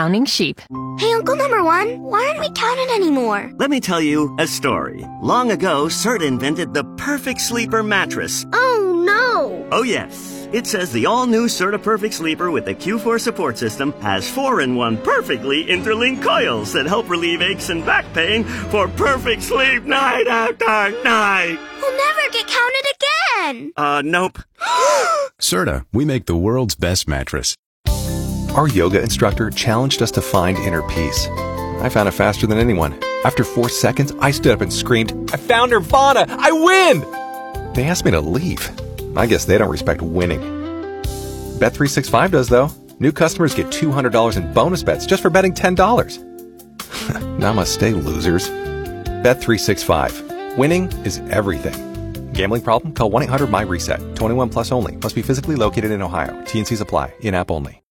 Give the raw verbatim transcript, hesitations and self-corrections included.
counting sheep. Hey, Uncle Number One, why aren't we counted anymore? Let me tell you a story. Long ago, Serta invented the perfect sleeper mattress. Oh, no! Oh, yes. It says the all-new Serta Perfect Sleeper with the Q four support system has four in one perfectly interlinked coils that help relieve aches and back pain for perfect sleep night after night. We'll never get counted again! Uh, nope. Serta, we make the world's best mattress. Our yoga instructor challenged us to find inner peace. I found it faster than anyone. After four seconds, I stood up and screamed, "I found Nirvana! I win!" They asked me to leave. I guess they don't respect winning. Bet three sixty-five does, though. New customers get two hundred dollars in bonus bets just for betting ten dollars. Namaste, losers. Bet three sixty-five. Winning is everything. Gambling problem? Call one eight hundred M Y RESET. twenty-one plus only. Must be physically located in Ohio. T and C's apply. In-app only.